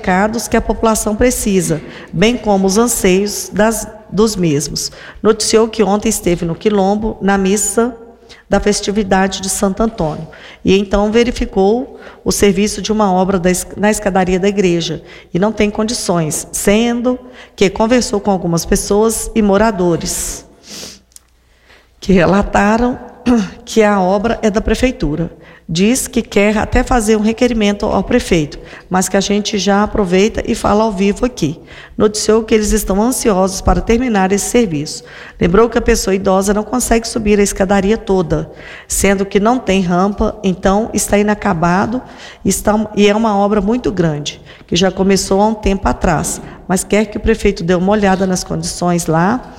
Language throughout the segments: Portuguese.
recados que a população precisa, bem como os anseios dos mesmos. Noticiou que ontem esteve no Quilombo, na missa da festividade de Santo Antônio, e então verificou o serviço de uma obra na escadaria da igreja, e não tem condições, sendo que conversou com algumas pessoas e moradores, que relataram que a obra é da prefeitura. Diz que quer até fazer um requerimento ao prefeito, mas que a gente já aproveita e fala ao vivo aqui. Noticiou que eles estão ansiosos para terminar esse serviço. Lembrou que a pessoa idosa não consegue subir a escadaria toda, sendo que não tem rampa, então está inacabado e é uma obra muito grande, que já começou há um tempo atrás, mas quer que o prefeito dê uma olhada nas condições lá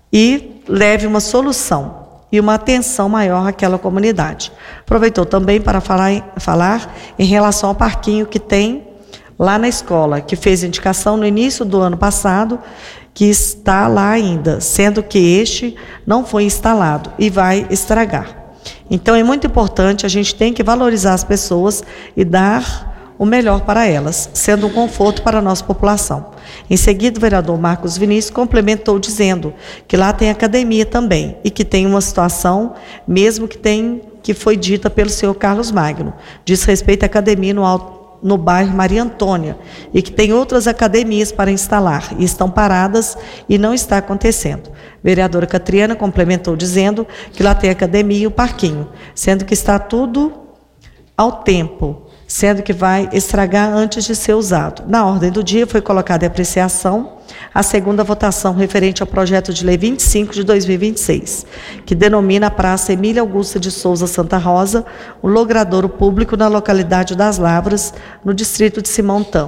e leve uma solução e uma atenção maior àquela comunidade. Aproveitou também para falar em relação ao parquinho que tem lá na escola, que fez indicação no início do ano passado, que está lá ainda, sendo que este não foi instalado e vai estragar. Então é muito importante, a gente tem que valorizar as pessoas e dar o melhor para elas, sendo um conforto para a nossa população. Em seguida, o vereador Marcos Vinícius complementou dizendo que lá tem academia também e que tem uma situação, mesmo que foi dita pelo senhor Carlos Magno, diz respeito à academia no bairro Maria Antônia, e que tem outras academias para instalar e estão paradas e não está acontecendo. Vereadora Catriana complementou dizendo que lá tem academia e o parquinho, sendo que está tudo ao tempo, sendo que vai estragar antes de ser usado. Na ordem do dia foi colocada em apreciação a segunda votação referente ao projeto de lei 25 de 2026, que denomina a Praça Emília Augusta de Souza Santa Rosa um logradouro público na localidade das Lavras, no distrito de Simão-Tam.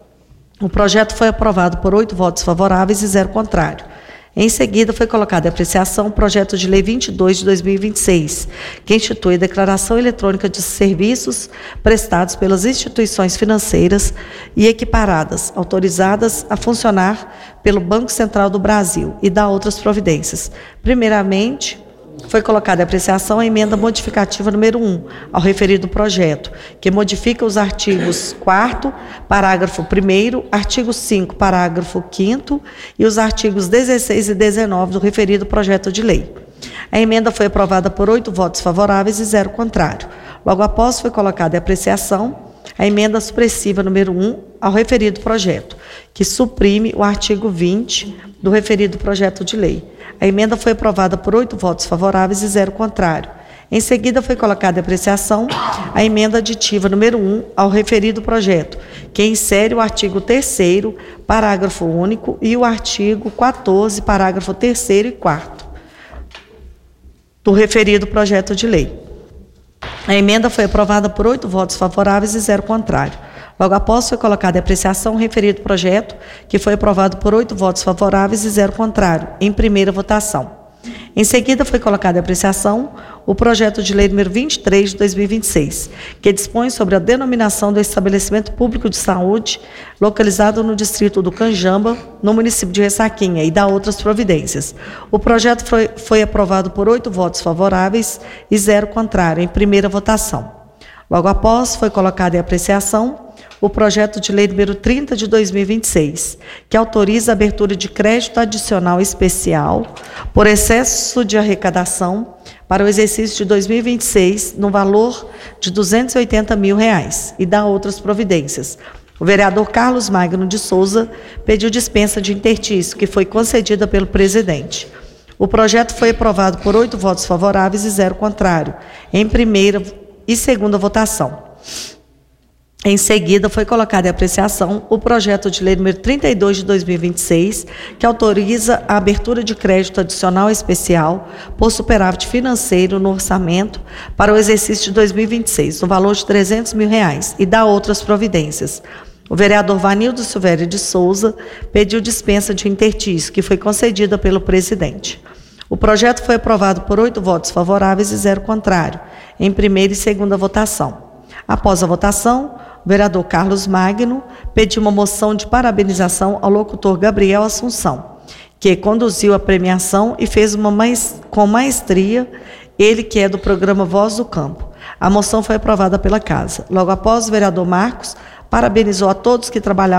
O projeto foi aprovado por 8 votos favoráveis e 0 contrário. Em seguida, foi colocado em apreciação o projeto de lei 22 de 2026, que institui a declaração eletrônica de serviços prestados pelas instituições financeiras e equiparadas, autorizadas a funcionar pelo Banco Central do Brasil e dá outras providências. Primeiramente, foi colocada em apreciação a emenda modificativa número 1 ao referido projeto, que modifica os artigos 4º, parágrafo 1º, artigo 5, parágrafo 5º e os artigos 16 e 19 do referido projeto de lei. A emenda foi aprovada por 8 votos favoráveis e 0 contrário. Logo após, foi colocada em apreciação a emenda supressiva número 1 ao referido projeto, que suprime o artigo 20 do referido projeto de lei. A emenda foi aprovada por 8 votos favoráveis e 0 contrário. Em seguida, foi colocada em apreciação a emenda aditiva número 1 ao referido projeto, que insere o artigo 3º, parágrafo único, e o artigo 14, parágrafo 3º e 4º do referido projeto de lei. A emenda foi aprovada por 8 votos favoráveis e 0 contrário. Logo após, foi colocado em apreciação o referido projeto, que foi aprovado por 8 votos favoráveis e 0 contrário, em primeira votação. Em seguida, foi colocado em apreciação o projeto de lei número 23 de 2026, que dispõe sobre a denominação do estabelecimento público de saúde localizado no distrito do Canjamba, no município de Ressaquinha, e dá outras providências. O projeto foi aprovado por 8 votos favoráveis e 0 contrário, em primeira votação. Logo após, foi colocado em apreciação o projeto de lei número 30 de 2026, que autoriza a abertura de crédito adicional especial por excesso de arrecadação para o exercício de 2026 no valor de R$ 280 mil e dá outras providências. O vereador Carlos Magno de Souza pediu dispensa de interstício, que foi concedida pelo presidente. O projeto foi aprovado por 8 votos favoráveis e 0 contrário, em primeira e segunda votação. Em seguida, foi colocado em apreciação o projeto de lei número 32 de 2026, que autoriza a abertura de crédito adicional especial por superávit financeiro no orçamento para o exercício de 2026, no valor de R$ 300 mil e dá outras providências. O vereador Vanildo Silvério de Souza pediu dispensa de interstício, que foi concedida pelo presidente. O projeto foi aprovado por 8 votos favoráveis e 0 contrário, em primeira e segunda votação. Após a votação, o vereador Carlos Magno pediu uma moção de parabenização ao locutor Gabriel Assunção, que conduziu a premiação e fez com maestria, ele que é do programa Voz do Campo. A moção foi aprovada pela Casa. Logo após, o vereador Marcos parabenizou a todos que trabalharam